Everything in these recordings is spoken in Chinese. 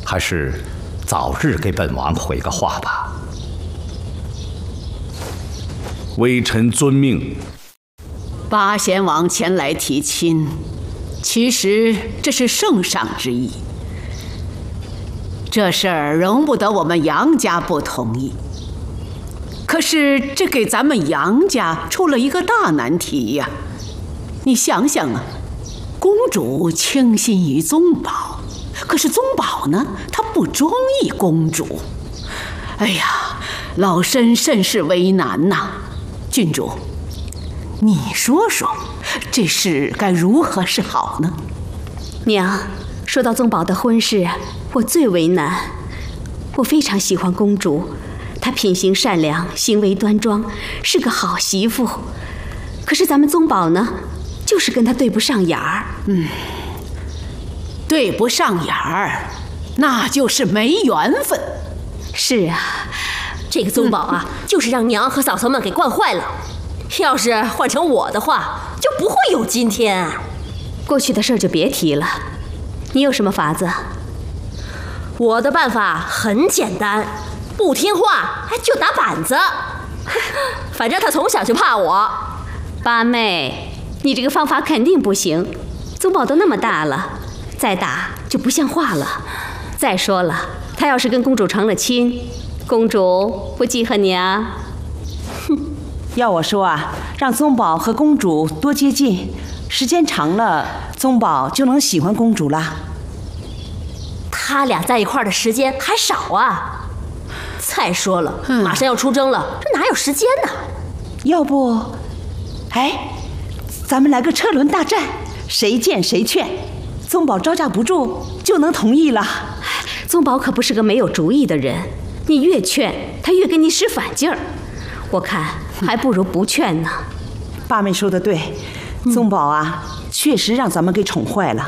还是早日给本王回个话吧。微臣遵命。 八贤王前来提亲，其实这是圣上之意。这事儿容不得我们杨家不同意。可是这给咱们杨家出了一个大难题呀！你想想啊，公主倾心于宗保，可是宗保呢，他不中意公主。哎呀，老身甚是为难呐。郡主，你说说，这事该如何是好呢？ 娘，说到宗保的婚事，我最为难。我非常喜欢公主，她品行善良，行为端庄，是个好媳妇。可是咱们宗保呢，就是跟她对不上眼儿。 对不上眼儿，那就是没缘分。 是啊， 这个宗保啊，就是让娘和嫂嫂们给惯坏了。要是换成我的话，就不会有今天。 过去的事儿就别提了。你有什么法子？ 我的办法很简单，不听话就打板子。反正他从小就怕我。 八妹，你这个方法肯定不行。宗保都那么大了，再打就不像话了。再说了，他要是跟公主成了亲，公主不记恨你啊？ 哼，要我说啊，让宗保和公主多接近，时间长了，宗保就能喜欢公主了。 他俩在一块儿的时间还少啊。再说了，马上要出征了，这哪有时间呢？ 要不，咱们来个车轮大战，谁见谁劝，宗保招架不住就能同意了。 宗保可不是个没有主意的人，你越劝他越跟你使反劲儿，我看还不如不劝呢。 八妹说的对，宗保啊，确实让咱们给宠坏了。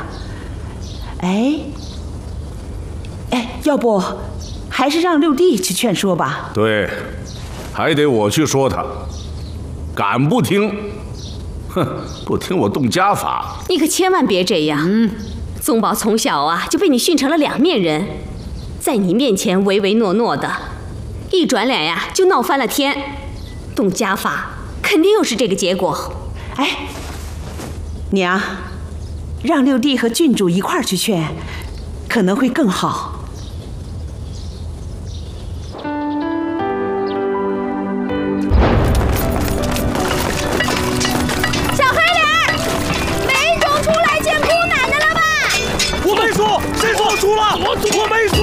要不还是让六弟去劝说吧。 对，还得我去说他，敢不听？哼，不听我动家法。 你可千万别这样。宗保从小啊就被你训成了两面人，在你面前唯唯诺诺的，一转脸呀就闹翻了天。动家法肯定又是这个结果。 娘，让六弟和郡主一块儿去劝，可能会更好。 谁说出了？我没说。